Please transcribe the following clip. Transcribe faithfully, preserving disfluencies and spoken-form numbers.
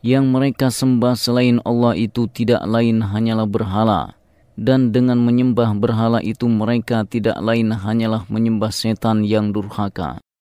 Yang mereka sembah selain Allah itu tidak lain hanyalah berhala. Dan dengan menyembah berhala itu mereka tidak lain hanyalah menyembah setan yang durhaka.